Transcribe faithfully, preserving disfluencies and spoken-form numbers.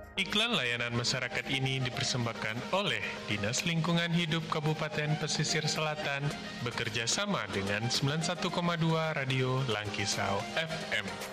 Iklan layanan masyarakat ini dipersembahkan oleh Dinas Lingkungan Hidup Kabupaten Pesisir Selatan bekerja sama dengan sembilan puluh satu koma dua Radio Langkisau F M.